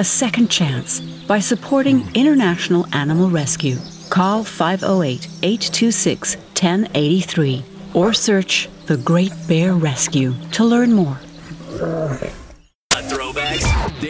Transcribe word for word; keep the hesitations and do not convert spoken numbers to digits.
a second chance by supporting International Animal Rescue. Call five oh eight, eight two six, one oh eight three or search The Great Bear Rescue to learn more. A throwback